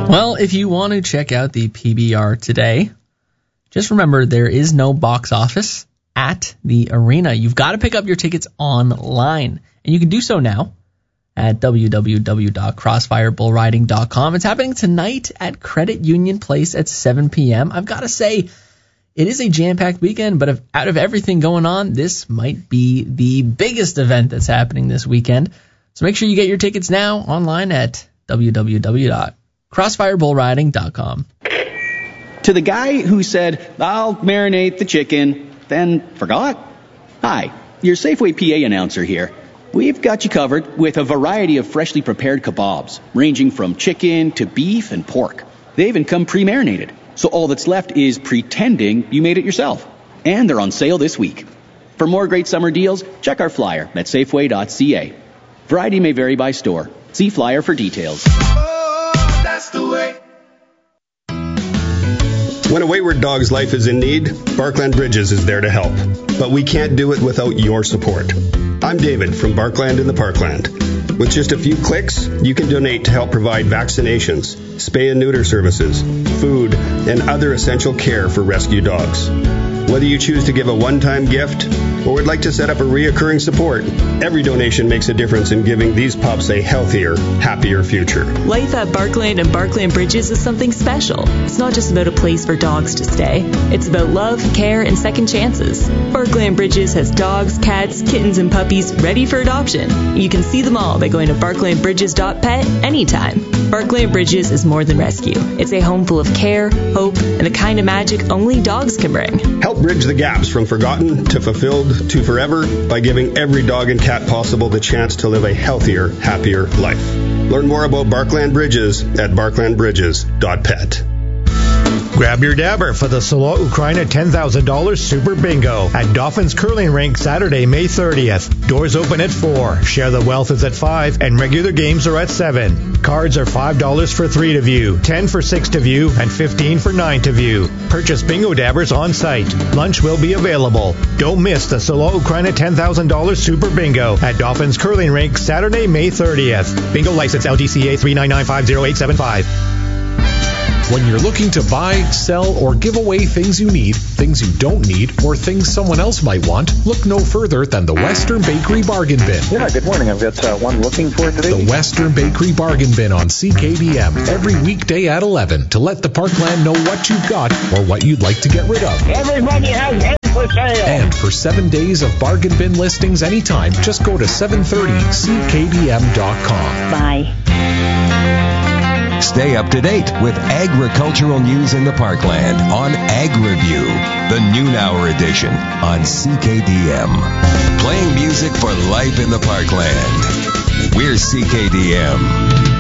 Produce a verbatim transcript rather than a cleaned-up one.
Well, if you want to check out the P B R today, just remember there is no box office at the arena. You've got to pick up your tickets online, and you can do so now at w w w dot crossfire bull riding dot com. It's happening tonight at Credit Union Place at seven p.m. I've got to say, it is a jam-packed weekend, but if, out of everything going on, this might be the biggest event that's happening this weekend. So make sure you get your tickets now online at w w w dot crossfire bull riding dot com. To the guy who said, I'll marinate the chicken, then forgot? Hi, your Safeway P A announcer here. We've got you covered with a variety of freshly prepared kebabs, ranging from chicken to beef and pork. They even come pre-marinated, so all that's left is pretending you made it yourself. And they're on sale this week. For more great summer deals, check our flyer at safeway dot c a. Variety may vary by store. See flyer for details. Oh, that's the way. When a wayward dog's life is in need, Barkland Bridges is there to help. But we can't do it without your support. I'm David from Barkland in the Parkland. With just a few clicks, you can donate to help provide vaccinations, spay and neuter services, food, and other essential care for rescue dogs. Whether you choose to give a one-time gift or would like to set up a reoccurring support, every donation makes a difference in giving these pups a healthier, happier future. Life at Barkland and Barkland Bridges is something special. It's not just about a place for dogs to stay. It's about love, care, and second chances. Barkland Bridges has dogs, cats, kittens, and puppies ready for adoption. You can see them all by going to barkland bridges dot pet anytime. Barkland Bridges is more than rescue. It's a home full of care, hope, and the kind of magic only dogs can bring. Help bridge the gaps from forgotten to fulfilled to forever by giving every dog and cat possible the chance to live a healthier, happier life. Learn more about Barkland Bridges at barkland bridges dot pet. Grab your dabber for the Solo Ukraina ten thousand dollars Super Bingo at Dauphin's Curling Rink Saturday, May thirtieth. Doors open at four. Share the Wealth is at five, and regular games are at seven. Cards are five dollars for three to view, ten dollars for six to view, and fifteen dollars for nine to view. Purchase bingo dabbers on site. Lunch will be available. Don't miss the Solo Ukraina ten thousand dollars Super Bingo at Dauphin's Curling Rink Saturday, May thirtieth. Bingo license L D C A three nine nine five zero eight seven five. When you're looking to buy, sell, or give away things you need, things you don't need, or things someone else might want, look no further than the Western Bakery Bargain Bin. Yeah, good morning. I've got uh, one looking for today. The Western Bakery Bargain Bin on C K D M every weekday at eleven to let the Parkland know what you've got or what you'd like to get rid of. Everybody has it for sale. And for seven days of bargain bin listings anytime, just go to seven thirty c k d m dot com. Bye. Stay up to date with agricultural news in the Parkland on Ag Review, the noon hour edition on C K D M. Playing music for life in the Parkland. We're C K D M.